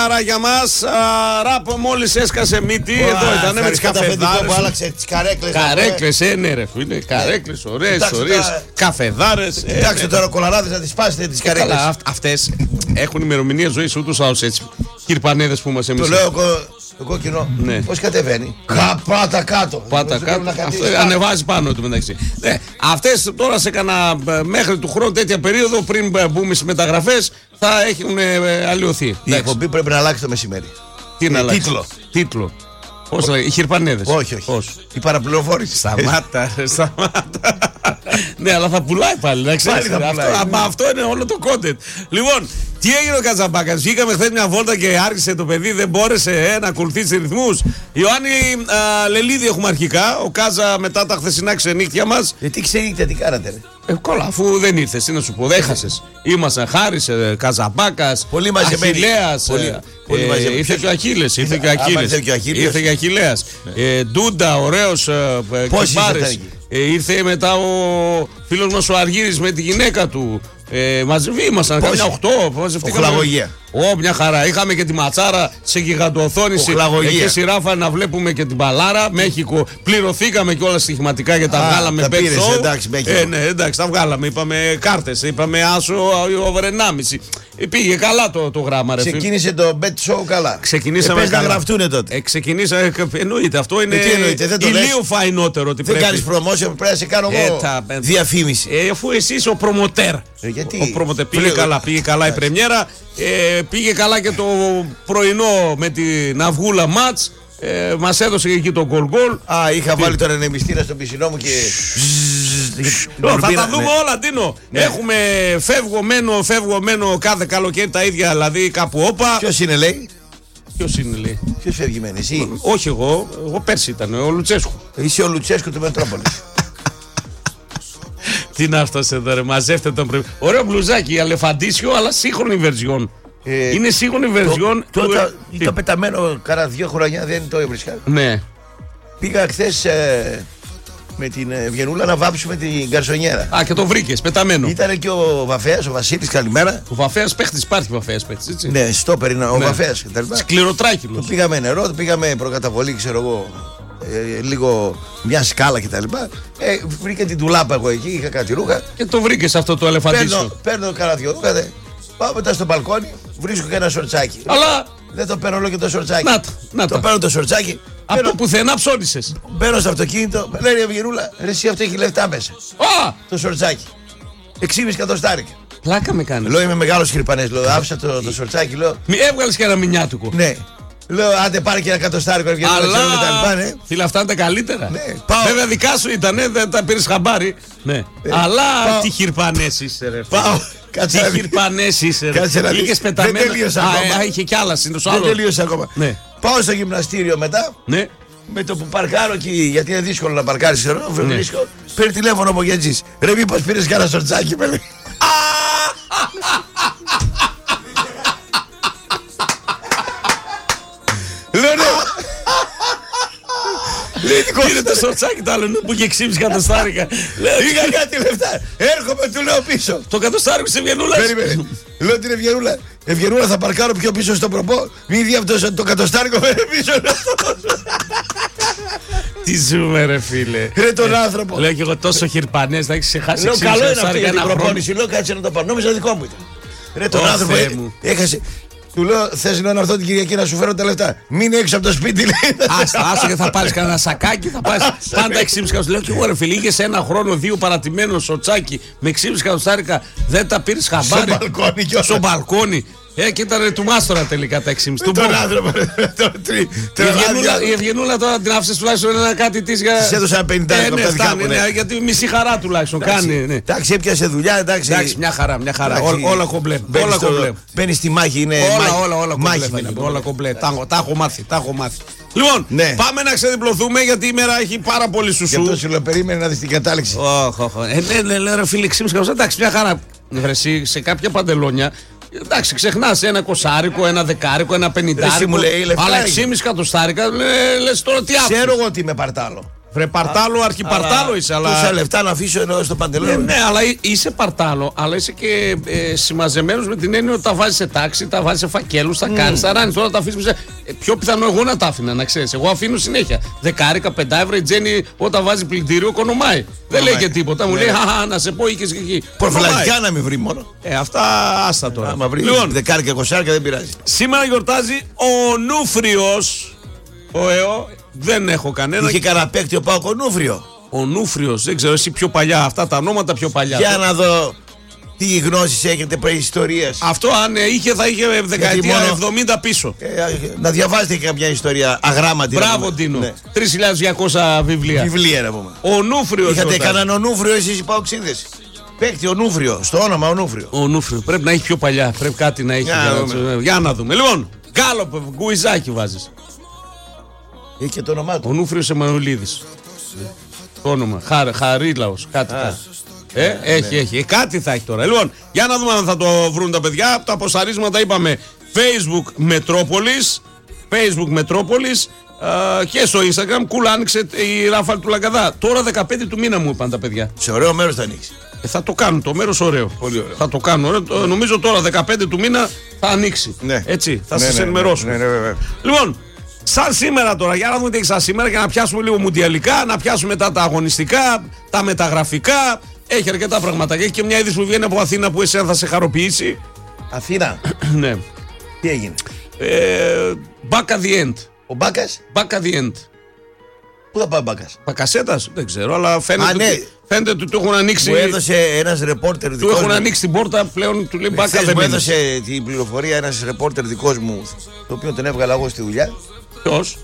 χαρά για μας. Ράπ μόλις έσκασε μύτη. Εδώ ήταν με τις καφεδάρες. Που άλλαξε τις καρέκλες. Καρέκλες, ναι ρε φίλε. Καρέκλες, ωραίες. Καφεδάρες. Κοιτάξτε τώρα κολαράδες να τις σπάσετε τις καρέκλες. Καλά, αυτές έχουν ημερομηνία ζωής ούτως άλλως έτσι. Κυρπανέδες που μας εμείς. Το λέω το κόκκινο. Ναι. Πώς κατεβαίνει. Πάτα κάτω. Πάτα κάτω. Ανεβάζει πάνω του μεταξύ. Ναι. Αυτές τώρα σε κανένα μέχρι του χρόνου τέτοια περίοδο πριν μπούμε στις μεταγραφές θα έχουν αλλοιωθεί. Η εκπομπή πρέπει να αλλάξει το μεσημέρι. Τι να αλλάξει. Τίτλο. Πώς λέει, οι χειρπανέδες. Όχι. Η παραπληροφόρηση. Σταμάτα. Ναι, αλλά θα πουλάει πάλι, να ξέρεις. Αυτό είναι όλο το content. Λοιπόν, τι έγινε ο Κατζαμπάκας? Βγήκαμε χθες μια βόλτα και άρχισε το παιδί, δεν μπόρεσε να ακολουθήσει ρυθμούς. Ιωάννη Λελίδη έχουμε αρχικά. Ο Κάζα μετά τα χθεσινά ξενύχτια μας. Τι ξενύχτια, τι κάνατε ρε? Κόλλα, αφού δεν ήρθες, τι να σου πω, δεν έχασες. Ήμασταν Χάρης, Καζαμπάκας, Αχιλλέας. Ήρθε και ο Αχίλλες. Ήρθε και ο Αχιλλέας. Ντούντα, ωραίος Κιμπάρης. Ήρθε μετά ο φίλος μας ο Αργύρης με τη γυναίκα του. Μαζεύει ήμασταν καμιά 8. Οχλαγωγία. Μια χαρά. Είχαμε και τη ματσάρα σε γιγαντοοθόνη. Εκεί στη Ράφα να βλέπουμε και την μπαλάρα. Μέχικο. Πληρωθήκαμε κιόλας στοιχηματικά για τα βγάλαμε πήρες, show. εντάξει, ναι, εντάξει, τα βγάλαμε. Είπαμε κάρτες. Είπαμε άσο over 1,5. Πήγε καλά το γράμμα, ρε. Ξεκίνησε το bet show καλά. Ξεκινήσαμε καλά. Να γραφτούνε τότε. Εννοείται. Αυτό είναι ηλίου φαϊνότερο. Δεν κάνεις promotion, πρέπει να σε κάνω εγώ διαφήμιση. Αφού εσύ είσαι ο προμοτέρ. Γιατί? Πήγε καλά η πρεμιέρα. Πήγε καλά και το πρωινό με την Αυγούλα μάτς. Μας έδωσε εκεί το γκολ. Είχα βάλει τον ανεμιστήρα στο πισινό μου και... Θα τα δούμε όλα, Τίνο. Έχουμε φεύγω κάθε καλοκαίρι τα ίδια, δηλαδή κάπου όπα. Ποιος είναι, λέει? Ποιος φεύγει μένει, εσύ? Όχι εγώ πέρσι ήταν ο Λουτσέσκου. Είσαι ο Λουτσέσκου του Μετρόπολης. Τι να αυτό εδώ ρε, μαζεύτε τον πρέπει. Ωραίο μπλουζάκι, αλεφαντήσιο, αλλά σύγχρονη βερζιόν. Είναι σύγχρονη βερζιόν. Το πεταμένο κάνα 2 χρόνια δεν το έβρισκα. Ναι. Πήγα χθες με την Ευγενούλα να βάψουμε την καρσονιέρα. Και το βρήκες, πεταμένο. Ήταν και ο Βαφέας, ο Βασίλης, καλημέρα. Ο Βαφέας παίχτης, υπάρχει Βαφέας παίχτης, έτσι. Ναι, στόπερ είναι ο Βαφέας. Σκληροτράχυλος. Το πήγαμε νερό, το πήγαμε προκαταβολή, ξέρω εγώ. Λίγο μια σκάλα κτλ. Βρήκα την τουλάπα εγώ εκεί, είχα κάτι ρούχα. Και το βρήκες αυτό το ελεφαντήσιο. Παίρνω κάνα 2 ρούχα. Πάω μετά στο μπαλκόνι, βρίσκω και ένα σορτσάκι. Αλλά δεν το παίρνω όλο και το σορτσάκι. Να το παίρνω το σορτσάκι. Από το πουθενά ψώνισες. Μπαίνω στο αυτοκίνητο, με λέει η Ευγενούλα, ρε εσύ αυτό έχει λεφτά μέσα. Το σορτσάκι. 6,5 εκατοστάρικα. Πλάκα με κάνει. Λέω είμαι μεγάλος χειρπανές, λέω άφησα το σορτσάκι, λέω. Έβγαλες και ένα μηνιάτικο. Ναι. Λέω άντε πάρε και ένα εκατοστάρικο Ευγενούλα, ξέρω τα λοιπά, ναι. Φίλε, αυτά είναι τα καλύτερα. Ναι. Βέβαια δικά σου ήταν, δεν τα πήρες χαμπάρι. Ναι. Αλλά τι χειρπανές είσαι ρε. Τι χειρπανές είσαι ρε. Είχες πεταμένα. Δεν τελείωσα ακόμα. Είχε κι άλλα δεν τελείωσα ακόμα. Πάω στο γυμναστήριο μετά. Ναι. Με το που παρκάρω εκεί, γιατί είναι δύσκολο να παρκάρεις εδώ, βρίσκω. Παίρνει τηλέφωνο από Γετζής. Ρε μήπως πήρες κανένα σορτσάκι με λέει. Λέω ναι. Πήρε το σορτσάκι το άλλο που είχε 6,5 εκατοστάρικα. Είχα κάτι λεφτά. Έρχομαι, του λέω πίσω. Το εκατοστάρικο της Ευγενούλας. Περίμενε. Λέω την Ευγενούλα. Ευγενούλα θα παρκάρω πιο πίσω στο προπό. Μην δει αυτό το εκατοστάρικο με πίσω. Τι ζούμε ρε φίλε. Ρε τον άνθρωπο. Λέω και εγώ τόσο χειρπανές θα έχεις ξεχάσει. Λέω καλό είναι αυτό για την προπόνηση. Λέω κάτσε να το πάρω. Νόμιζα δικό μου ήταν. Ρε τον άνθρωπο έχασε. Του λέω θες να έρθω την Κυριακή να σου φέρω τα λεφτά. Μην έξω από το σπίτι λέει. Άστα και θα πάρεις κανένα σακάκι. Θα πάρεις πάντα 6,5 εκατοστάρικα. Λέω και εγώ ρε φίλε, είχες ένα χρόνο 2 παρατημένο σοτσάκι με 6,5 εκατοστάρικα. Δεν τα πήρες χαμπάρι. Στο μπαλκόνι. Και ήταν του Μάστορα τελικά τα 6,5. Τον άνθρωπο. Η Ευγενούλα τώρα την άφησες τουλάχιστον ένα κάτι της για. Της έδωσα 50 ευρώ. Ναι, φτάνει, γιατί μισή χαρά τουλάχιστον κάνει. Εντάξει, έπιασε δουλειά, εντάξει. Μια χαρά. Όλα κομπλέ. Μπαίνει στη μάχη, είναι. Όλα κομπλέ. Τα έχω μάθει. Λοιπόν, πάμε να ξεδιπλωθούμε γιατί η μέρα έχει πάρα πολύ σουσού. Και αυτό σου λέω, περίμενε να δεις την κατάληξη. Ναι, ρε φίλε, 6,5 εκατοστάρικα. Εντάξει, μια χαρά. Σε κάποια παντελόνια. Εντάξει, ξεχνάς ένα 20, ένα 10, ένα 50. Αλλά 6,5 εκατοστάρικα λες τώρα τι άφησες. Ξέρω εγώ ότι είμαι παρτάλο. Ρε Παρτάλο, αρχιπαρτάλο είσαι, αλλά. Τόσα λεφτά να αφήσω ενώ στο παντελόνι. Ναι, αλλά είσαι Παρτάλο, αλλά είσαι και συμμαζεμένος με την έννοια ότι τα βάζεις σε τάξη, τα βάζεις σε φακέλους, τα κάνεις, τα ράνεις. Τώρα τα αφήσεις. Πιο πιθανό εγώ να τα άφηνα, να ξέρεις. Εγώ αφήνω συνέχεια. 10, 15 η Τζέννη όταν βάζει πλυντήριο κονομάει. Δεν λέει και τίποτα. Μου λέει, να σε πω, είχες και εκεί. Προφυλακτικά να μην βρει μόνο. Αυτά άστα τώρα. Άμα βρει 10 και 20 δεν πειράζει. Σήμερα γιορτάζει ο Νούφριος. Ο ΕΟ. Δεν έχω κανένα. Είχε κανένα παίκτη ο Πάοκ Νούφριο. Ο Νούφριος, δεν ξέρω εσύ πιο παλιά. Αυτά τα ονόματα πιο παλιά. Για να δω τι γνώσεις έχετε προϊστορίας. Αυτό αν είχε θα είχε δεκαετία 70 πίσω. Να διαβάζετε και κάποια ιστορία αγράμματη. Μπράβο Τίνο. Ναι. 3.200 βιβλία. Βιβλία να πούμε. Ο Νούφριος. Είχατε κανέναν ο Νούφριο εσείς οι Παοξίδες. Παίκτη ο Νούφριο, στο όνομα ο Νούφριο. Ο Νούφριο, πρέπει να έχει πιο παλιά. Πρέπει κάτι να έχει. Για να δούμε. Λοιπόν, Γκάλοπ, γκουιζάκι βάζεις. Έχει και το όνομά του. Ο Νούφριος Εμμανουηλίδης. Το όνομα. Χαρίλαος. Κάτι. Έχει. Κάτι θα έχει τώρα. Λοιπόν, για να δούμε αν θα το βρουν τα παιδιά. Τα αποσαρίσματα είπαμε Facebook Μετρόπολης. Και στο Instagram κούλα άνοιξε η Ράφαλ του Λαγκαδά. Τώρα 15 του μήνα μου είπαν τα παιδιά. Σε ωραίο μέρος θα ανοίξει. Θα το κάνουν, το μέρος ωραίο. Πολύ ωραίο. Θα το κάνουν. Νομίζω τώρα 15 του μήνα θα ανοίξει. Ναι. Έτσι, θα σας ενημερώσουμε. Ναι, λοιπόν, σαν σήμερα τώρα, για να δούμε τι έχει σαν σήμερα και να πιάσουμε λίγο μουντιαλικά, να πιάσουμε μετά τα αγωνιστικά, τα μεταγραφικά. Έχει αρκετά πραγματάκια. Έχει και μια είδηση που βγαίνει από Αθήνα που εσένα θα σε χαροποιήσει. Αθήνα. Ναι. Τι έγινε. Back at the end. Ο Μπάκας. Back at the end. Πού θα πάει ο Μπάκας. Πακασέτας, δεν ξέρω, αλλά φαίνεται ότι του έχουν ανοίξει. Μου έδωσε ένας ρεπόρτερ δικός μου. Του έχουν ανοίξει την πόρτα πλέον, του λέει Μπάκα δεν μου έδωσε την πληροφορία ένας ρεπόρτερ δικός μου, το οποίο τον έβγαλα εγώ στη δουλειά. Ποιος?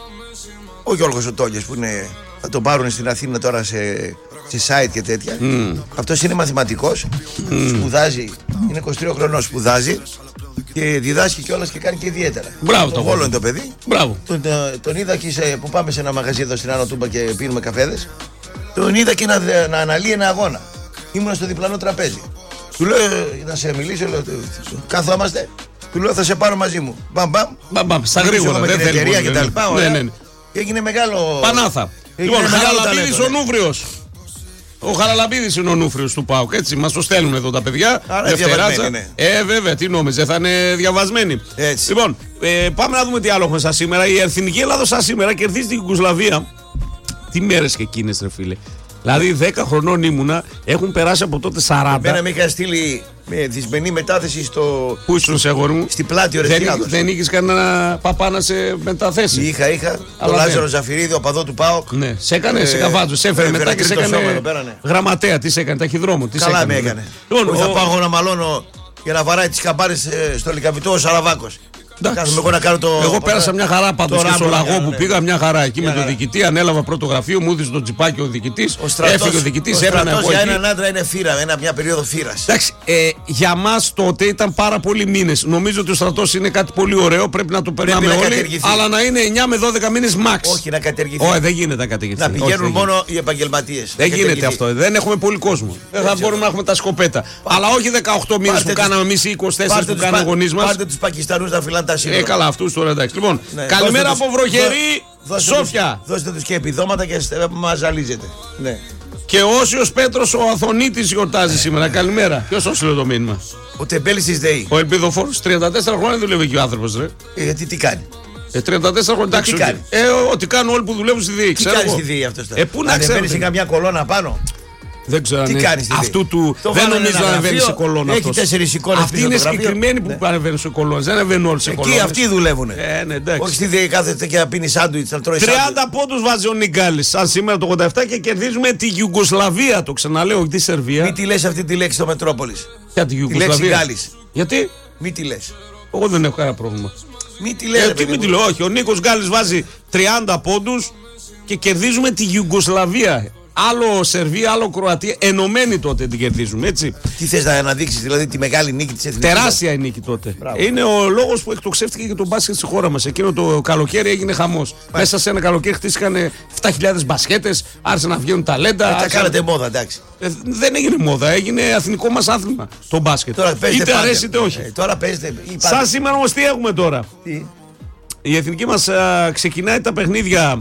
Ο Γιώργος ο Τόλιας που είναι, θα τον πάρουν στην Αθήνα τώρα σε site και τέτοια. Αυτός είναι μαθηματικός, σπουδάζει, είναι 23 χρονών, σπουδάζει και διδάσκει κιόλας και κάνει και ιδιαίτερα. Μπράβο το Βόλο είναι το παιδί. Μπράβο. Τον είδα και που πάμε σε ένα μαγαζί εδώ στην Άνω Τούμπα και πίνουμε καφέδες. Τον είδα και να αναλύει ένα αγώνα. Ήμουν στο διπλανό τραπέζι. Του λέω να σε μιλήσω, καθόμαστε. Του λέω θα σε πάρω μαζί μου. Μπαμ. Στα γρήγορα. Με την εταιρεία και τα λοιπά. Ναι. Έγινε μεγάλο. Πανάθα. Λοιπόν, Χαραλαμπίδης ο Νούφριος. Ο Χαραλαμπίδης είναι ο Νούφριος του ΠΑΟΚ. Έτσι, μας το στέλνουν εδώ τα παιδιά. Δευτεράτσα. Βέβαια, τι νόμιζε, θα είναι διαβασμένοι. Έτσι. Λοιπόν, πάμε να δούμε τι άλλο έχουμε σαν σήμερα. Η Εθνική Ελλάδος σαν σήμερα κερδίζει την Ιουγκοσλαβία. Τι μέρες και εκείνες, ρε φίλε. Δηλαδή 10 χρονών ήμουνα, έχουν περάσει από τότε 40. Εμένα με είχα στείλει με δυσμενή μετάθεση στο. Πού ήσουν σε αγόρι μου? Στην πλάτη ο Ρεστιάδος. Δεν είχες κανένα παπά να σε μεταθέσει? Είχα. Το Λάζαρο Ζαφυρίδη, ο παδό του ΠΑΟΚ. Ναι, σε έκανε, σε καβάτζο. Σε έφερε μετά και σε έκανε. Γραμματέα, τι σε έκανε, ταχυδρόμο. Καλά με έκανε. Θα πάω να μαλώνω για να βαράει τις καμπάρες στο Λυκαβητό ο Σαραβάκος. Εγώ πέρασα μια χαρά πάντως και στο Λαγό που πήγα, μια χαρά εκεί με τον διοικητή. Ανέλαβα πρώτο γραφείο, μου έδωσε το τσιπάκι ο διοικητής. Έφυγε ο διοικητής, έπαιρνα εγώ. Για έναν άντρα είναι φύρα, μια περίοδο φύρας. Εντάξει, για μας τότε ήταν πάρα πολλοί μήνες. Νομίζω ότι ο στρατός είναι κάτι πολύ ωραίο, πρέπει να το περνάμε όλοι. Αλλά να είναι 9 με 12 μήνες max. Όχι, να κατεργηθεί. Όχι, δεν γίνεται να κατεργηθεί. Να πηγαίνουν μόνο οι επαγγελματίες. Δεν γίνεται αυτό. Δεν έχουμε πολύ κόσμο. Δεν θα μπορούμε να έχουμε τα σκοπέτα. Αλλά όχι 18 μήνες που κάναμε εμείς ή 24 που κάναμε γονείς μας. Πάρτε τους Πακιστανούς να φυλάνε τα σύνορα. Καλά, αυτούς τώρα εντάξει. Λοιπόν, καλημέρα από βροχερή Σόφια. Δώστε τους και επιδόματα και μας ζαλίζετε. Ναι. Και ο Όσιος Πέτρος ο Αθωνίτης γιορτάζει σήμερα. Καλημέρα. Ποιος όστειλε το μήνυμα? Ο Τεμπέλης της ΔΕΗ. Ο Ελπιδοφόρος. 34 χρόνια δουλεύει και ο άνθρωπος, ρε. Γιατί τι κάνει? 34 χρόνια. Εντάξει. Ό,τι κάνουν όλοι που δουλεύουν στη ΔΕΗ. Τι κάνει στη ΔΕΗ αυτός τώρα? Πού να ξέρει? Σε καμιά κολόνα πάνω. Δεν ξέρω τι κάνει. Αυτού του. Δεν νομίζω να ανεβαίνει σε κολόνα. Έχει 4 εικόνες. Αυτοί είναι συγκεκριμένοι που ανεβαίνουν σε κολόνες. Δεν ανεβαίνουν όλοι σε κολόνες. Εκεί αυτοί δουλεύουν. Όχι στη ΔΕΗ κάθεται και να πίνει σάντουιτς, να τρώει σάντουιτς. 30 πόντους βάζει ο Νιγκάλης. Σαν σήμερα το 87 και κερδίζουμε τη Ιουγκοσλαβία. Το ξαναλέω, τη Σερβία. Μην τη λες αυτή τη λέξη στο Μετρόπολης. Για τη Ιουγκοσλαβία. Γιατί? Μην τη λες. Εγώ δεν έχω κανένα πρόβλημα. Μην τη λες. Μην τη λέω, όχι. Ο Νίκος Γκάλης βάζει 30 πόντους και κερδίζουμε τη Ιουγκοσλαβία. Άλλο Σερβία, άλλο Κροατία. Ενωμένοι τότε την κερδίζουμε, έτσι. Τι θες να αναδείξεις, δηλαδή τη μεγάλη νίκη της εθνικής? Τεράστια η νίκη τότε. Μπράβο. Είναι ο λόγος που εκτοξεύτηκε και το μπάσκετ στη χώρα μας. Εκείνο το καλοκαίρι έγινε χαμός. Μέσα σε ένα καλοκαίρι χτίστηκαν 7.000 μπασκέτες, άρχισαν να βγαίνουν ταλέντα. Τα κάνατε μόδα, εντάξει. Δεν έγινε μόδα, έγινε εθνικό μας άθλημα το μπάσκετ. Είτε αρέσει είτε όχι. Τώρα παίζετε. Σαν σήμερα όμως τι έχουμε τώρα? Τι? Η εθνική μας ξεκινάει τα παιχνίδια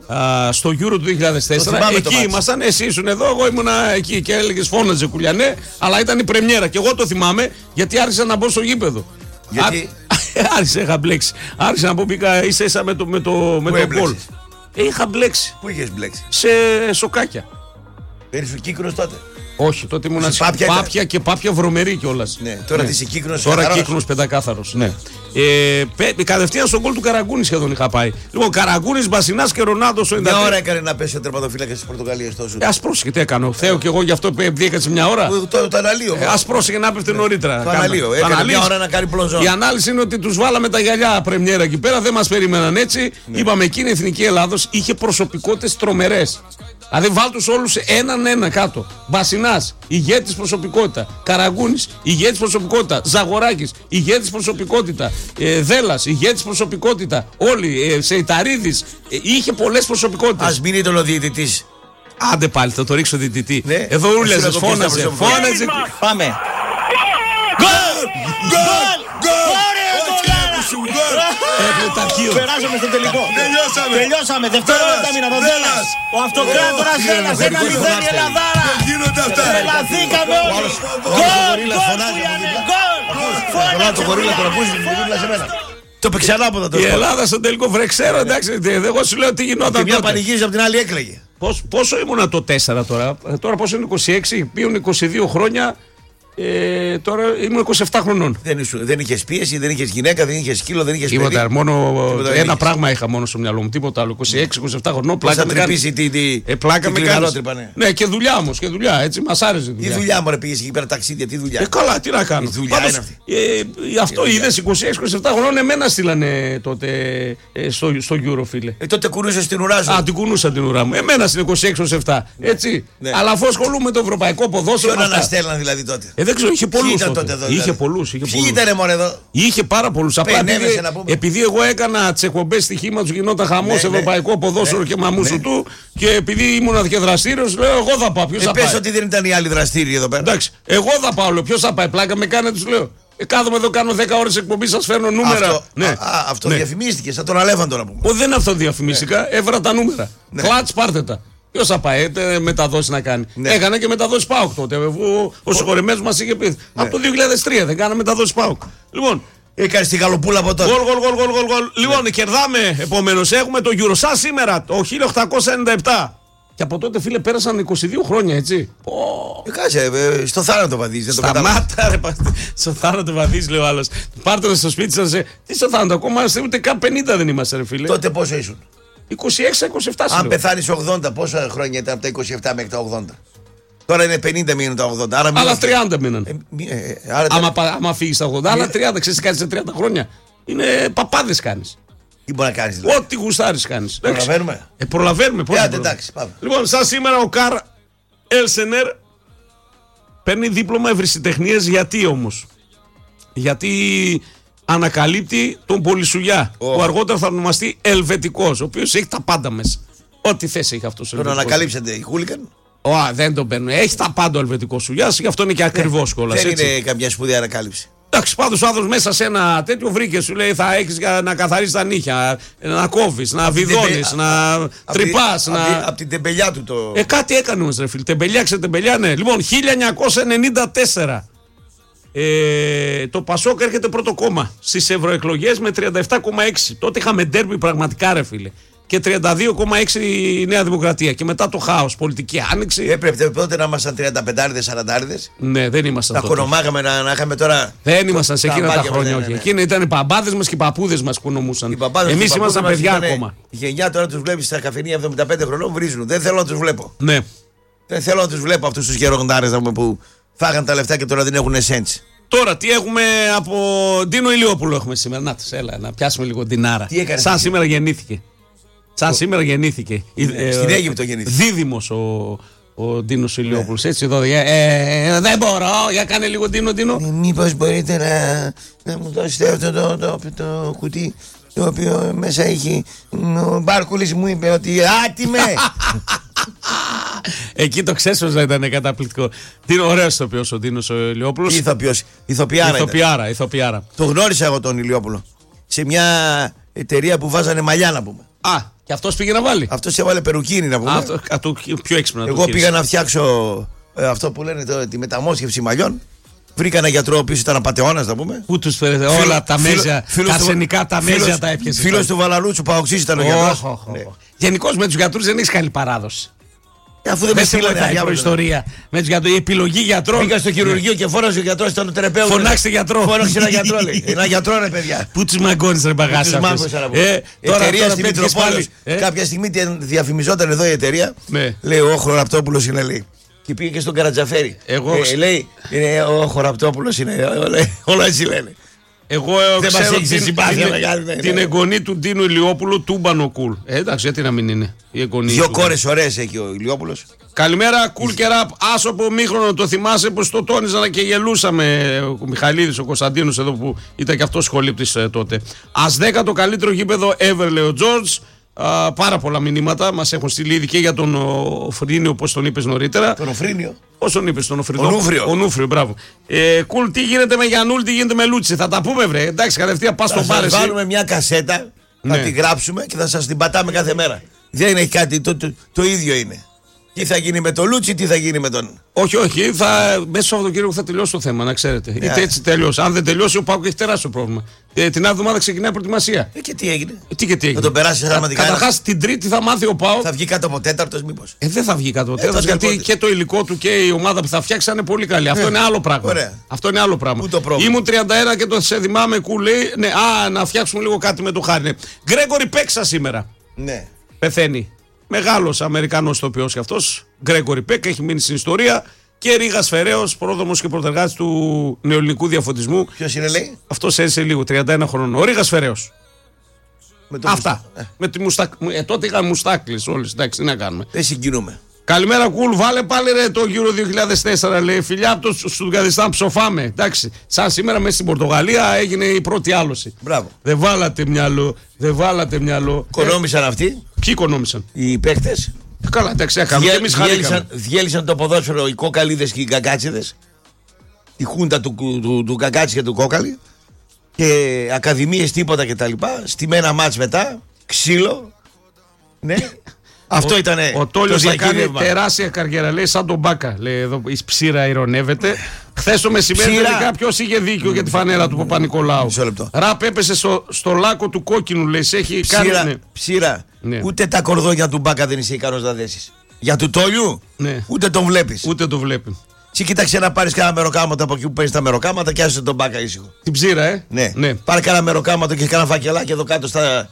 στο Euro του 2004. Εκεί ήμασταν, εσύ ήσουν εδώ, εγώ ήμουν εκεί και έλεγες φώναζε Κουλιανέ, αλλά ήταν η πρεμιέρα και εγώ το θυμάμαι γιατί άρχισα να μπω στο γήπεδο. Γιατί? Άρχισα, είχα μπλέξει. Άρχισα να μπω, μπήκα ίσα με το γκολ. Είχα μπλέξει. Πού είχες μπλέξει? Σε σοκάκια. Πέρυσι ο Κύκνος τότε? Όχι, τότε ήμουν πάπια και πάπια βρωμερή κιόλας. Ναι, τώρα τι είσαι Κύκνος? Τώρα Κύκνος πεντακάθαρος. Ναι. Κατευθείαν στον γκολ του Καραγκούνη σχεδόν είχα πάει. Λοιπόν, Καραγκούνης, Μπασινάς και Ρονάλντο στο 93. Μια ώρα έκανε να πέσει ο τερματοφύλακας της Πορτογαλίας τόσο. Ας πρόσεχε, τι έκανα. Θέω κι εγώ γι' αυτό διέκατσε μια ώρα. Το αναλύω. Ας πρόσεχε να πέφτει νωρίτερα. Το αναλύω. Έκανε μια ώρα να κάνει πλονζόν. Η ανάλυση είναι ότι τους βάλαμε τα γυαλιά πρεμιέρα εκεί πέρα, δεν μας περίμεναν έτσι. Είπαμε εκείνη η Εθνική Ελλάδος είχε προσωπικότητες τρομερές. Δηλαδή βάλτους όλους έναν κάτω. Μπασινάς, ηγέτης προσωπικότητα. Καραγκούνης, ηγέτης προσωπικότητα. Ζαγοράκης, ηγέτης προσωπικότητα. Δέλλας, ηγέτης προσωπικότητα. Όλοι, Σεϊταρίδης, είχε πολλές προσωπικότητες. Ας μην ήταν ο διαιτητής. Άντε πάλι, θα το ρίξω διαιτητή. Ναι. Εδώ ούλιαζες, φώναζε. Πάμε. Περάσαμε στο τελικό. Τελειώσαμε. Δευτερόλεπτα μήνα. Ο Δέλλας. Ο αυτοκράτορας Δέλλας. 1-0 η Ελλαδάρα. Τρελαθήκαμε όλοι. Γκολ. Το παίξε ανάποδα το. Η Ελλάδα στο τελικό βρεξέρο, εντάξει. Εγώ σου λέω τι γινόταν. Μια πανηγύριζε από την άλλη έκλαιγε. Πόσο ήμουνα το 4 τώρα? Τώρα πόσο είναι 26, πήγαν 22 χρόνια. Τώρα ήμουν 27 χρονών. Δεν είχες πίεση, δεν είχες γυναίκα, δεν είχες σκύλο, δεν είχες παιδί. Τίποτα, μόνο ένα πράγμα είχα μόνο στο μυαλό μου. Τίποτα άλλο. 26-27 χρονών. Πλάκα με κάνει. Πλάκα με κάνει. Ναι, και δουλειά όμως. Και δουλειά, έτσι μας άρεσε. Τι δουλειά μου πήγες εκεί πέρα ταξίδια, τι δουλειά? Καλά, τι να κάνω. Αυτό είδες 26-27 χρονών, εμένα στείλανε τότε στο Euro, φίλε. Τότε κουνούσες την ουρά σου. Α, την κουνούσα την ουρά μου. Εμένα στην 26-27. Έτσι. Αλλά αφού ασχολούμαι με το ευρωπαϊκό ποδόσφαιρο. Ποιον αναστέλναν δηλαδή τότε? Δεν ξέρω, είχε πολλούς. Είχε πολλούς. Ποιοι ήτανε μόνο εδώ? Είχε πάρα πολλούς. Απλά επειδή εγώ έκανα τις εκπομπές στοιχήμα του, γινόταν χαμός ευρωπαϊκό ποδόσφαιρο και μαμούσου του. Και επειδή ήμουν και δραστήριος, λέω εγώ θα πάω. Ποιος θα πάει? Πες ότι δεν ήταν οι άλλοι δραστήριοι εδώ πέρα. Εντάξει, εγώ θα πάω. Λέω ποιος θα πάει? Πλάκα με κάνε, τους λέω. Κάθομαι εδώ, κάνω 10 ώρες εκπομπή, σας φέρνω νούμερα. Αυτό διαφημίστηκε, σαν τον Αλέφαντο να πούμε. Δεν αυτοδιαφημίστηκα, έβρα τα νούμερα. Κλατς, πάρτε τα. Ποιος θα πάει, μεταδόσεις να κάνει? Έκανα και μεταδόσεις ΠΑΟΚ τότε. Ο συγχωρεμένος μας είχε πει. Από το 2003 δεν κάνα μεταδόσεις ΠΑΟΚ. Λοιπόν, έκανε τη γαλοπούλα από τότε. Γκολ. Λοιπόν, κερδάμε επομένως. Έχουμε το Euro. Σαν σήμερα, το 1897. Και από τότε, φίλε, πέρασαν 22 χρόνια, έτσι. Κάτσε, στο θάνατο βαδίζει. Σταμάτα, ρε. Στο θάνατο βαδίζει, λέει ο άλλος. Πάρτε το στο σπίτι σας. Τι στο θάνατο, ακόμα ούτε καν 50 δεν είμαστε, ρε φίλε. Τότε πόσο ήσουν? 26-27. Αν πεθάνεις 80, πόσα χρόνια ήταν από τα 27 μέχρι τα 80? Τώρα είναι 50 μείνουν τα 80. Άλλα 30 μείναν. Άμα φύγεις τα 80, άλλα 30. Ξέρεις τι κάνεις σε 30 χρόνια? Είναι παπάδες κάνεις. Τι μπορεί να κάνεις δηλαδή? Ό,τι γουστάρεις κάνεις. Προλαβαίνουμε. Προλαβαίνουμε. Εντάξει, πάμε. Λοιπόν, σαν σήμερα ο Καρ Έλσενερ παίρνει δίπλωμα ευρεσιτεχνίας. Γιατί όμως? Γιατί ανακαλύπτει τον Πολυσουγιά, που αργότερα θα ονομαστεί Ελβετικός, ο οποίος έχει τα πάντα μέσα. Ό,τι θέση έχει αυτός ο Ελβετικός. Τον ανακαλύψατε οι χούλικαν? Δεν τον παίρνουν. Έχει τα πάντα ο Ελβετικός Σουγιάς, γι' αυτό είναι και ακριβώς κιόλας. Δεν είναι καμιά σπουδαία ανακάλυψη. Εντάξει, πάντως ο άνθρωπος μέσα σε ένα τέτοιο βρήκε, σου λέει θα έχεις να καθαρίσεις τα νύχια, να κόβεις, να βιδώνεις, να τρυπάς. Από την τεμπελιά του το. Κάτι έκανε όμως, ρε φίλε. Τεμπελιά, ξετεμπελιά, ναι. Λοιπόν, 1994. Το Πασόκ έρχεται πρώτο κόμμα στις ευρωεκλογές με 37,6. Τότε είχαμε ντέρμπι πραγματικά, ρε φίλε. Και 32,6 η Νέα Δημοκρατία. Και μετά το χάος, πολιτική άνοιξη. Έπρεπε τότε να ήμασταν 35-40. Ναι, δεν ήμασταν. Τα κονομάγαμε να είχαμε τώρα. Δεν ήμασταν σε εκείνα τα χρόνια. Ναι. Εκείνα ήταν οι παπάδες μας και οι παππούδες μας που νομούσαν. Εμείς ήμασταν παιδιά ακόμα. Η γενιά τώρα τους βλέπεις στα καφενεία 75 χρονών βρίζουν. Δεν θέλω να τους βλέπω. Ναι. Δεν θέλω να τους βλέπω αυτούς τους γεροντάρες που φάγαν τα λεφτά και τώρα δεν έχουν εσέντσι. Τώρα τι έχουμε από Ντίνο Ηλιόπουλο έχουμε σήμερα. Να τους, έλα, να πιάσουμε λίγο την άρα. Σαν σήμερα γεννήθηκε. Σήμερα γεννήθηκε. Στην Αίγυπτο γεννήθηκε. Δίδυμος ο Ντίνος Ηλιόπουλος. Έτσι εδώ. Δεν μπορώ. Για κάνε λίγο Ντίνο. Μήπως μπορείτε να μου δώσετε αυτό το κουτί, το οποίο μέσα έχει. Ο Μπάρκουλης μου είπε ότι άτιμε. Εκεί το ξέσωζα, ήταν καταπληκτικό. Είναι ωραίος ηθοποιός ο Ντίνος ο Ηλιόπουλος. Ηθοποιάρα. Το γνώρισα εγώ τον Ηλιόπουλο σε μια εταιρεία που βάζανε μαλλιά, να πούμε. Α, και αυτός πήγε να βάλει. Αυτός έβαλε περουκίνη να πούμε. Αυτό πιο έξυπνα. Εγώ πήγα να φτιάξω αυτό που λένε τη μεταμόσχευση μαλλιών. Βρήκα ένα γιατρό ο οποίος ήταν απατεώνας να πούμε. Πού τους φέρετε όλα τα μέζια, τα αρσενικά τα μέζια τα έπιασε. Φίλος του Βαλαλούτσου, Παοξής ήταν ο γιατρός. Γενικώς με τους γιατρούς δεν έχεις καλή παράδοση. Αφού δεν με στείλανε η προϊστορία. Με τους γιατρούς, η επιλογή γιατρών. Πήγα στο χειρουργείο και φώναζε ο γιατρός, ήταν ο τεραπεύτης. Φωνάξτε γιατρό. Φώναξε ένα γιατρό, λέει. Ένα γιατρό, ρε παιδιά. Πού τους μαγκώνεις, ρε μπαγάσα. Εταιρεία στη Μητροπόλεως. Κάποια στιγμή διαφημιζόταν εδώ η εταιρεία. Λέει ο Χοραπτόπουλος είναι, λέει. Και πήγε και στον Καρατζαφέρη. Λέει, ο Χοραπτόπουλος είναι. Όλα έτσι λένε. Εγώ ξέρω την εγγονή του Ντίνου Ηλιόπουλου, Τούμπανο Κουλ. Εντάξει, γιατί να μην είναι η εγγονή. Δύο κόρες ωραίες έχει ο Ηλιόπουλος. Καλημέρα, Κουλ και Ραπ. Άσοπο μήχρονο, το θυμάσαι πως το τόνιζαν και γελούσαμε. Ο Μιχαλίδης, ο Κωνσταντίνος εδώ που ήταν και αυτός σχολήπτης τότε. Ας 10 το καλύτερο γήπεδο ever, λέει ο Τζορτζ. Πάρα πολλά μηνύματα μας έχουν στείλει ήδη και για τον Φρίνιο, όπως τον είπες νωρίτερα. Τον Οφρίνιο. Πώς τον είπες, τον Οφρίδο. Ο Νούφριο, μπράβο. Κουλ, τι γίνεται με Γιαννούλ, τι γίνεται με Λούτσι. Θα τα πούμε, βρε. Εντάξει, κατευθείαν πας στον πάρε. Θα βάλουμε μια κασέτα, θα τη γράψουμε και θα σας την πατάμε κάθε μέρα. Δεν έχει κάτι, το ίδιο είναι. Τι θα γίνει με τον Λούτσι, τι θα γίνει με τον. Όχι, μέσα στο Σαββατοκύριακο θα τελειώσει το θέμα, να ξέρετε. Είτε έτσι τελειώσει. Αν δεν τελειώσει, ο Πάκου έχει τεράστιο πρόβλημα. Την άλλη εβδομάδα ξεκινάει η προετοιμασία. Και τι έγινε. Τι έγινε. Θα τον περάσει γραμματικά. Καταρχάς την Τρίτη θα μάθει ο Πάου. Θα βγει κάτω από τέταρτος, μήπως. Δεν θα βγει κάτω από τέταρτος, γιατί και το υλικό του και η ομάδα που θα φτιάξει είναι πολύ καλή. Αυτό είναι άλλο πράγμα. Αυτό είναι άλλο πράγμα. Ήμουν 31 και το σε θυμάμαι, Κουλ, λέει. Ναι, να φτιάξουμε λίγο κάτι με το Χάρη. Γκρέγκορι Πέξα σήμερα. Ναι. Πεθαίνει. Μεγάλος Αμερικανός ηθοποιός και αυτός. Γκρέγκορι Πέκ, έχει μείνει στην ιστορία. Και Ρήγας Φεραίος, πρόδομος και πρωτεργάτης του νεοελληνικού διαφωτισμού. Ποιος είναι, λέει? Αυτός έζησε λίγο, 31 χρονών. Ο Ρήγας Φεραίος. Αυτά. Με τη τότε είχαν μουστάκλες όλες. Εντάξει, τι να κάνουμε. Δεν συγκινούμε. Καλημέρα, Κουλ. Βάλε πάλι ρε το Euro 2004. Λέει φιλιά από το Στουτγκαριστάν, ψοφάμε. Εντάξει, σαν σήμερα μέσα στην Πορτογαλία έγινε η πρώτη άλωση. Μπράβο. Δεν βάλατε μυαλό. Κονόμησαν αυτοί. Ποιοι κονόμησαν? Οι παίκτες. Καλά, εντάξει, έκαμε. Διέλυσαν το ποδόσφαιρο οι κόκαλιδες και οι γκαγκάτσιδες. Η χούντα του γκαγκάτσι και του κόκαλη. Και ακαδημίες τίποτα κτλ. Στημένα μάτς μετά. Ξύλο. Ναι. Αυτό ήταν. Ο Τόλιος θα κάνει τεράστια καριέρα. Λέει σαν τον Μπάκα. Λέει εδώ η ψήρα ηρωνεύεται. Χθες το μεσημέρι τελικά ποιος είχε δίκιο για τη φανέλα του Παπα-Νικολάου. Ραπ έπεσε στο λάκκο του κόκκινου. Λέει έχει κάνει. Ψήρα. Ναι. Ούτε τα κορδόνια του Μπάκα δεν είσαι ικανός να δέσεις. Για του Τόλιου ούτε τον βλέπεις. Ούτε τον βλέπει. Τσι κοίταξε να πάρεις κάνα μεροκάματο από εκεί που παίρνεις τα μεροκάματα και άσε τον Μπάκα ήσυχο. Την ψήρα, Ναι. Πάρε κάνα μεροκάματο και κάνα φακελάκι εδώ κάτω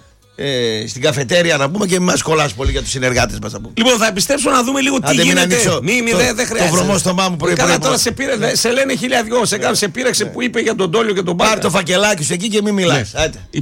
στην καφετέρια να πούμε και μην μας κολλάς πολύ για τους συνεργάτες μας. Λοιπόν, θα επιστρέψω να δούμε λίγο τι γίνεται. Δεν χρειάζεται. Το βρωμό στο μάμου πρωί. Καλά, τώρα σε λένε χιλιαδιό. Σε πείραξε που είπε για τον Τόλιο και τον Μπάκα. Πάρε το φακελάκι σου εκεί και μην μιλάς.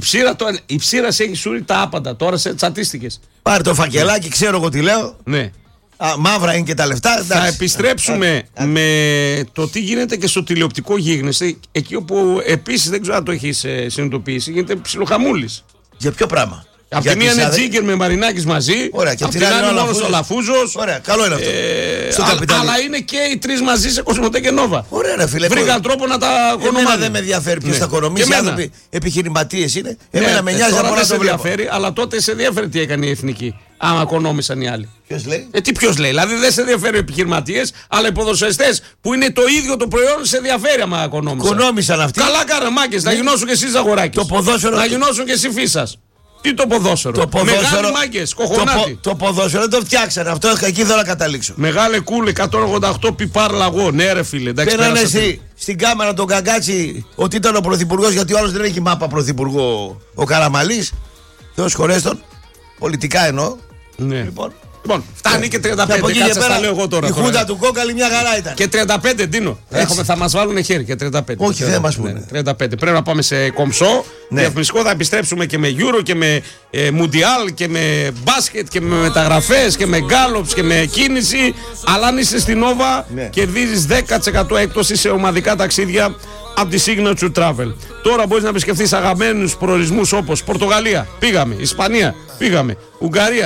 Η ψήρα σε έχει σούρει τα άπαντα. Τώρα σε τσατίστηκες. Πάρε το φακελάκι, ξέρω εγώ τι λέω. Ναι. Μαύρα είναι και τα λεφτά. Θα επιστρέψουμε με το τι γίνεται και στο τηλεοπτικό γίγνεσθε. Εκεί όπου επίσης δεν ξέρω αν το έχεις συνειδητοποιήσει, γίνεται ψιλοχαμούλης. Για ποιο πράγμα? Απ' τη μία είναι Τζίγκερ με Μαρινάκης μαζί. Ωραία, και απ' την άλλη μόνος ο Λαφούζος. Ωραία, καλό είναι αυτό. Αλλά είναι και οι τρεις μαζί σε Κοσμοτέ και Νόβα. Ωραία, ρε φίλε. Βρήκαν τρόπο να τα κονομάνε. Εμένα δεν με ενδιαφέρει ποιος τα κονομήσει. Οι άνθρωποι επιχειρηματίες είναι. Εμένα με νοιάζει από να το βλέπω. Αλλά τότε σε ενδιαφέρει τι έκανε η εθνική. Άμα κονόμησαν οι άλλοι. Ποιος λέει? Ποιος λέει? Δηλαδή δεν σε ενδιαφέρει οι επιχειρηματίες, αλλά οι ποδοσφαιριστές που είναι το ίδιο το προϊόν σε ενδιαφέρει άμα κονόμησαν. Κονόμησαν αυτοί. Καλά κάνανε μάγκες. Να γινώσουν και εσείς αγοράκες. Το ποδόσφαιρο. Να γινώσουν και εσύ φύσας. Τι το ποδόσφαιρο? Μεγάλοι μάγκες, κοχονάτι. Το ποδόσφαιρο δεν το φτιάξανε. Αυτό εκεί θέλω να καταλήξω. Μεγάλε Κούλ 188 πιπάρ λαγό. Ναι, ρε φίλε. Πέρανε στην κάμερα τον Καγκάτσι ότι ήταν ο πρωθυπουργός, γιατί ο άλλος δεν έχει μάπα πρωθυπουργό ο Καραμαλής. Θεός χωρέστον. Πολιτικά εννοώ. Ναι. Λοιπόν, φτάνει και 35. Κάτσε τα λέω εγώ τώρα. Η χούντα του Κόκαλη μια χαρά ήταν. Και 35, Ντίνο. Θα μας βάλουν χέρι και 35. Όχι, δεν μας πούνε. 35. Πρέπει να πάμε σε κομψό. Διαφημιστικό, θα επιστρέψουμε και με Euro και με Mundial και με μπάσκετ και με μεταγραφές και με γκάλοψ και με κίνηση. Αλλά αν είσαι στην Nova, κερδίζεις 10% έκπτωση σε ομαδικά ταξίδια από τη Signature Travel. Τώρα μπορείς να επισκεφθείς αγαπημένους προορισμούς όπως Πορτογαλία, πήγαμε, Ισπανία, πήγαμε, Ουγγαρία,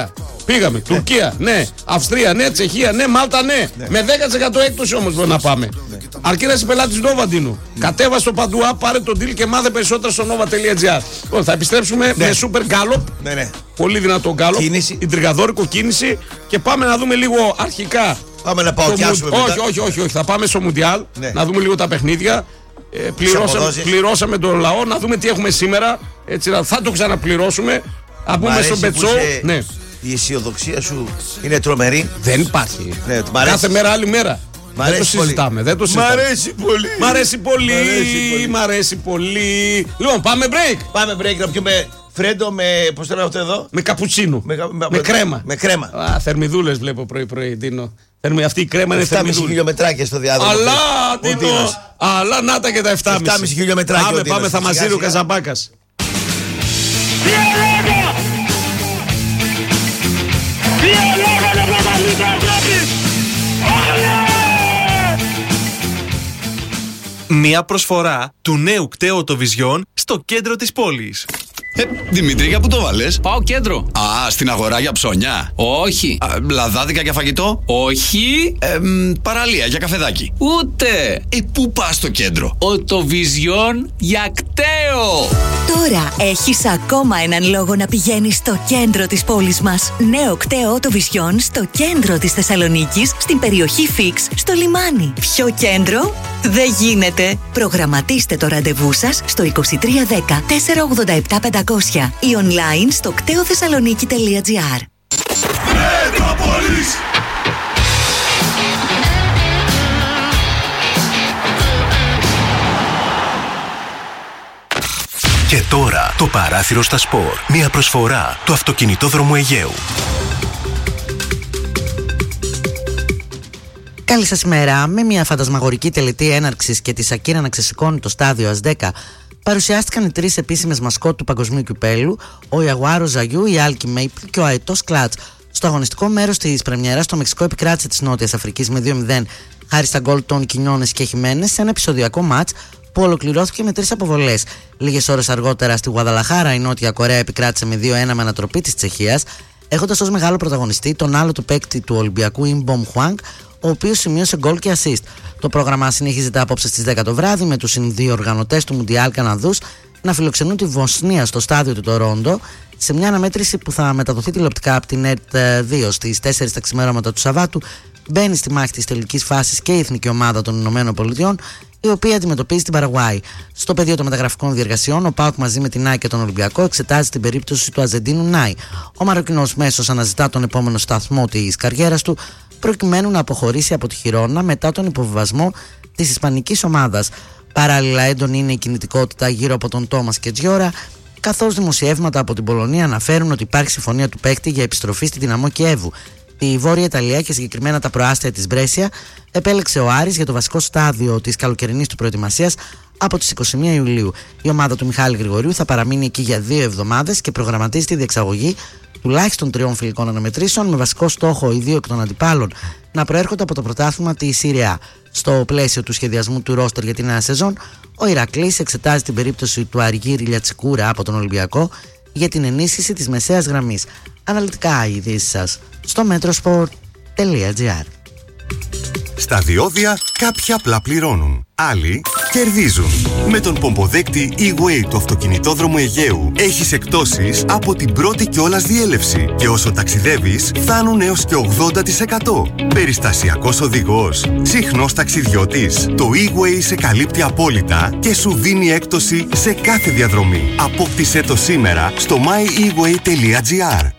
Πήγαμε. Τουρκία, ναι. Αυστρία, ναι. Τσεχία, ναι. Μάλτα, ναι. Με 10% έκπτωση όμως μπορεί να πάμε. Αρκεί να είσαι πελάτης Νόβαντινου. Κατέβασε το παντού app, πάρε το deal και μάθε περισσότερα στο nova.gr. Λοιπόν, θα επιστρέψουμε με super gallop. Ναι. Πολύ δυνατό gallop. Ιντριγαδόρικο κίνηση. Και πάμε να δούμε λίγο αρχικά. Πάμε να παοκιάσουμε μετά. Όχι. Θα πάμε στο Μουντιάλ. Να δούμε λίγο τα παιχνίδια. Πληρώσαμε τον λαό, να δούμε τι έχουμε σήμερα. Έτσι, θα το ξαναπληρώσουμε. Να πούμε στον Πετσό. Ναι. Η αισιοδοξία σου είναι τρομερή. Δεν υπάρχει. Ναι, κάθε μέρα άλλη μέρα. Δεν το συζητάμε. Μ' αρέσει πολύ. Μ' αρέσει πολύ. Λοιπόν, πάμε break. Πάμε break να πιούμε φρέντο με. Πώς το λέω αυτό εδώ? Με καπουτσίνο. Με κρέμα. Με κρέμα. Θερμιδούλες βλέπω πρωί-πρωί, Ντίνο. Αυτή η κρέμα είναι 7,5 χιλιομετράκια στο διάδρομο. Αλλά να τα και τα 7,5 χιλιομετράκια. Πάμε, θα μαζίρει ο Καζαμπάκας. Μια προσφορά του νέου κταίου Οτοβιζιόν στο κέντρο της πόλης. Δημήτρη, για πού το βάλες? Πάω κέντρο. Στην αγορά για ψώνια? Όχι. Λαδάδικα για φαγητό? Όχι. Παραλία για καφεδάκι? Ούτε. Πού πας στο κέντρο? Οτοβιζιόν για κταίο. Τώρα έχεις ακόμα έναν λόγο να πηγαίνεις στο κέντρο της πόλης μας. Νέο κταίο Οτοβιζιόν στο κέντρο της Θεσσαλονίκης, στην περιοχή Φίξ, στο λιμάνι. Πιο κέντρο δεν γίνεται. Προγραμματίστε το ραντεβού σας στο 2310 487 500 ή online στο κτεοθεσσαλονίκη.gr. Μετρόπολης! Και τώρα το παράθυρο στα σπορ. Μια προσφορά του αυτοκινητόδρομου Αιγαίου. Καλή σας ημέρα. Με μια φαντασμαγορική τελετή έναρξης και τη Σακίρα να ξεσηκώνει το στάδιο ΑΣ10, παρουσιάστηκαν οι τρεις επίσημες μασκότ του Παγκοσμίου Κυπέλλου, ο Ιαγουάρο Ζαγιού, η Άλκη Μέιπλ και ο Αετός Κλάτς. Στο αγωνιστικό μέρος της πρεμιέρας, το Μεξικό επικράτησε της Νότιας Αφρικής με 2-0 χάρη στα γκολ των Κινιώνες και Χιμένες σε ένα επεισοδιακό μάτς που ολοκληρώθηκε με 3 αποβολές. Λίγες ώρες αργότερα στη Γουαδαλαχάρα η Νότια Κορέα επικράτησε με 2-1 με ανατροπή της Τσεχίας, έχοντας ως μεγάλο πρωταγωνιστή τον άλλο του παίκτη του Ολυμπιακού Ιμπομ Χουάνγκ, ο οποίος σημείωσε γκολ και assist. Το πρόγραμμα συνεχίζεται απόψε στις 10 το βράδυ με τους συνδιοργανωτές του Μουντιάλ Καναδούς να φιλοξενούν τη Βοσνία στο στάδιο του Τορόντο σε μια αναμέτρηση που θα μεταδοθεί τηλεοπτικά από την ΕΡΤ2 στις 4 τα ξημέρωματα του Σαββάτου. Μπαίνει στη μάχη της τελικής φάσης και η εθνική ομάδα των Ηνωμένων Πολιτειών, η οποία αντιμετωπίζει την Παραγουάη. Στο πεδίο των μεταγραφικών διεργασιών, ο ΠΑΟΚ μαζί με την ΝΑΗ και τον Ολυμπιακό εξετάζει την περίπτωση του Αζεντίνου ΝΑΗ. Ο Μαροκινός μέσος αναζητά τον επόμενο σταθμό της καριέρας του, προκειμένου να αποχωρήσει από τη Χιρόνα μετά τον υποβιβασμό της ισπανικής ομάδας. Παράλληλα, έντονη είναι η κινητικότητα γύρω από τον Τόμας Κετζιόρα, καθώς δημοσιεύματα από την Πολωνία αναφέρουν ότι υπάρχει συμφωνία του παίκτη για επιστροφή στη Δυναμό Κιέβου. Τη Βόρεια Ιταλία και συγκεκριμένα τα προάστια της Μπρέσια επέλεξε ο Άρης για το βασικό στάδιο της καλοκαιρινής του προετοιμασίας από τις 21 Ιουλίου. Η ομάδα του Μιχάλη Γρηγορίου θα παραμείνει εκεί για 2 εβδομάδες και προγραμματίζει τη διεξαγωγή τουλάχιστον 3 φιλικών αναμετρήσεων με βασικό στόχο οι 2 εκ των αντιπάλων να προέρχονται από το πρωτάθλημα της Συρία. Στο πλαίσιο του σχεδιασμού του ρόστερ για την νέα σεζόν, ο Ηρακλής εξετάζει την περίπτωση του Αργύρη Λιατσικούρα από τον Ολυμπιακό για την ενίσχυση της μεσαίας γραμμής. Αναλυτικά οι ειδήσεις σας στο metrosport.gr. Στα διόδια κάποιοι απλά πληρώνουν, άλλοι κερδίζουν. Με τον πομποδέκτη E-Way του αυτοκινητόδρομου Αιγαίου έχεις εκπτώσεις από την πρώτη κιόλας διέλευση και όσο ταξιδεύεις φτάνουν έως και 80%. Περιστασιακός οδηγός, συχνός ταξιδιώτης. Το E-Way σε καλύπτει απόλυτα και σου δίνει έκπτωση σε κάθε διαδρομή. Απόκτησέ το σήμερα στο myeWay.gr.